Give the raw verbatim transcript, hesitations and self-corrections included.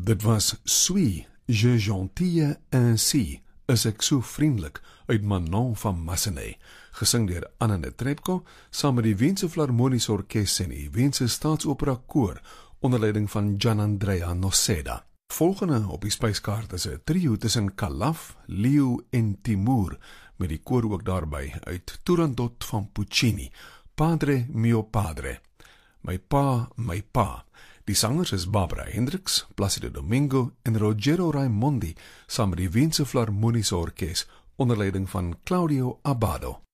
Dit was Suis, je gentille ainsi, is ek so vriendelik, uit Manon van Massenet, gesing deur Anne Trepko, saam met die Weense Philharmoniese Orkees en die Weense Staatsopera Koor, onder leiding van Gianandrea Noseda. Volgende op die spyskaart is 'n trio tussen Calaf, Leo en Timur, met die koor ook daarby, uit Turandot van Puccini, Padre mio padre, My pa, my pa. Die sangers is Barbara Hendricks, Placido Domingo en Rogero Raimondi, saam met die Weense Philharmoniese Orkees, onder leiding van Claudio Abbado.